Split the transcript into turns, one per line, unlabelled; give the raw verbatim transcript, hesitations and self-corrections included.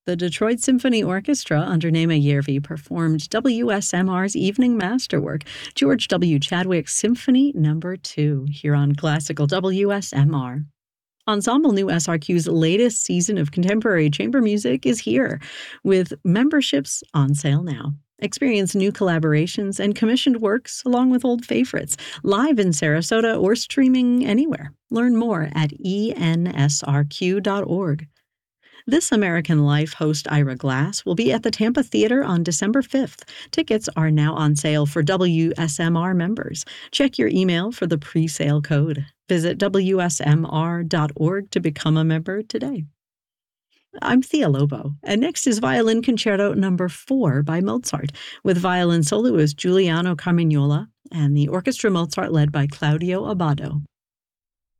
The Detroit Symphony Orchestra under Nema Yervi performed W S M R's evening masterwork, George W. Chadwick's Symphony Number two, here on Classical W S M R. Ensemble New S R Q's latest season of contemporary chamber music is here, with memberships on sale now. Experience new collaborations and commissioned works along with old favorites, live in Sarasota or streaming anywhere. Learn more at E N S R Q dot org. This American Life host Ira Glass will be at the Tampa Theater on December fifth. Tickets are now on sale for W S M R members. Check your email for the pre-sale code. Visit W S M R dot org to become a member today. I'm Thea Lobo, and next is Violin Concerto Number four by Mozart, with violin soloist Giuliano Carmignola and the Orchestra Mozart led by Claudio Abbado.